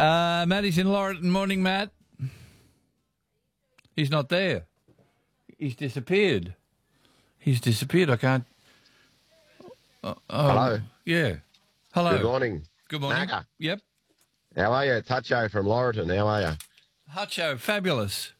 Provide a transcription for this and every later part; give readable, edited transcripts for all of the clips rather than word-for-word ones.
Matty's in Laurelton. Morning, Matt. He's not there. He's disappeared. I can't... Hello. Yeah. Hello. Good morning. Good morning. Macca. Yep. How are you? It's Hutcho from Laurelton. How are you? Hutcho, fabulous.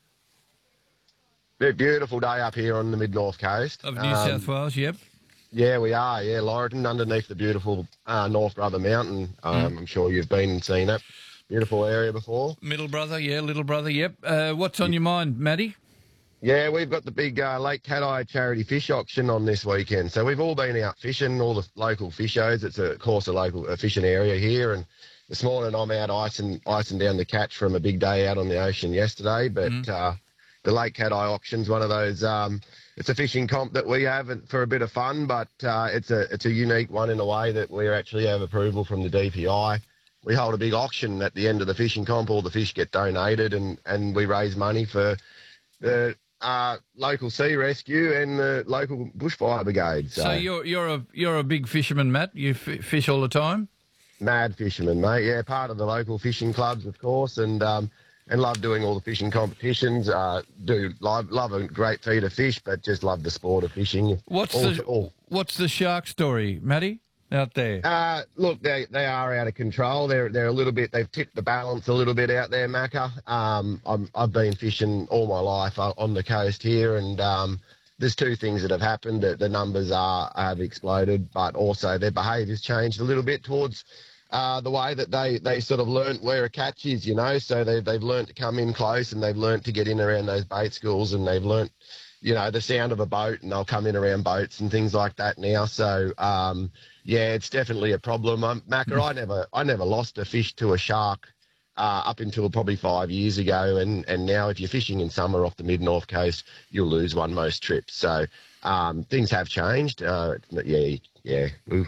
Beautiful day up here on the mid-north coast. Of New South Wales, yep. Yeah, we are. Yeah, Laurelton, underneath the beautiful North Brother Mountain. I'm sure you've been and seen it. Beautiful area before. Middle Brother, yeah, Little Brother, yep. What's on your mind, Matty? Yeah, we've got the big Lake Cat-Eye charity fish auction on this weekend. So we've all been out fishing, all the local fishers. It's, of course, a local fishing area here. And this morning I'm out icing down the catch from a big day out on the ocean yesterday. But the Lake Cat-Eye auction's one of those... it's a fishing comp that we have for a bit of fun, but it's a unique one in a way that we actually have approval from the DPI. We hold a big auction at the end of the fishing comp. All the fish get donated, and we raise money for the local sea rescue and the local bushfire brigade. So you're a big fisherman, Matt. You fish all the time. Mad fisherman, mate. Yeah, part of the local fishing clubs, of course, and love doing all the fishing competitions. Love a great feed of fish, but just love the sport of fishing. What's the shark story, Matty, out there? Look, they are out of control. They're a little bit. They've tipped the balance a little bit out there, Macca. I've been fishing all my life on the coast here, and there's two things that have happened. The numbers have exploded, but also their behaviour's changed a little bit towards the way that they sort of learnt where a catch is, you know. So they've learnt to come in close, and they've learnt to get in around those bait schools, and they've learnt, you know, the sound of a boat, and they'll come in around boats and things like that now. So yeah, it's definitely a problem. Macca, I never lost a fish to a shark up until probably 5 years ago, and now if you're fishing in summer off the mid-north coast, you'll lose one most trips. So things have changed. Yeah.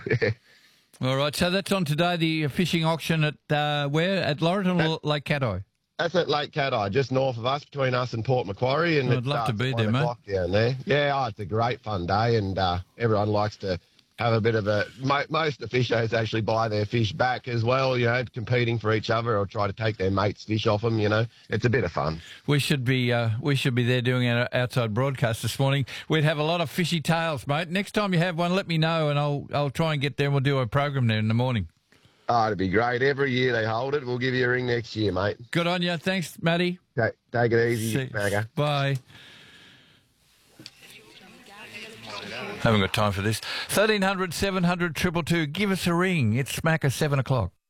All right, so that's on today, the fishing auction at where? At Laurelton or Lake Cat-Eye? That's at Lake Cat-Eye, just north of us, between us and Port Macquarie. And I'd love to be there, mate. Down there. Yeah, it's a great fun day, and everyone likes to have a bit of a... Most of the fishers actually buy their fish back as well, you know, competing for each other, or try to take their mates' fish off them, you know. It's a bit of fun. We should be there doing our outside broadcast this morning. We'd have a lot of fishy tales, mate. Next time you have one, let me know, and I'll try and get there, and we'll do a program there in the morning. Oh, it'd be great. Every year they hold it. We'll give you a ring next year, mate. Good on you. Thanks, Matty. Take it easy, Macca. Bye. Haven't got time for this. 1300 700 222. Give us a ring. It's smack at 7 o'clock.